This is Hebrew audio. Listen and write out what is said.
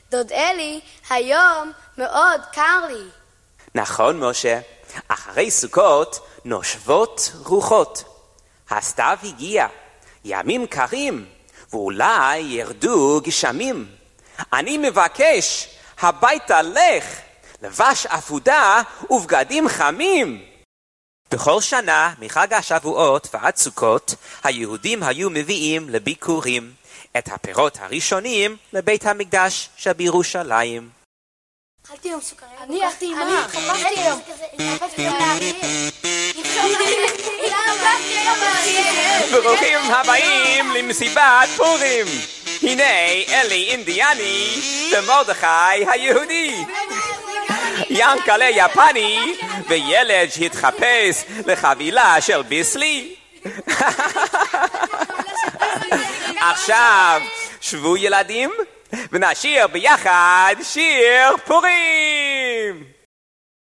דוד אלי, היום מאוד קר לי. נכון, משה. אחרי סוכות נושבות רוחות. הסתיו הגיע, ימים קרים, ואולי ירדו גשמים. אני מבקש, הביתה לך, לבש אפודה ובגדים חמים. בכל שנה, מחג השבועות ועד סוכות, היהודים היו מביאים לביקורים את הפירות הראשונים לבית המקדש שבירושלים. אכלתי יום סוכריה. אני חפשתי היום. ברוכים הבאים למסיבת פורים. הנה אלי אינדיאני ומרדכי היהודי. ינקלה יפני וילד שהתחפש לחבילה של ביסלי. עכשיו שבו ילדים ונשיר ביחד שיר פורים.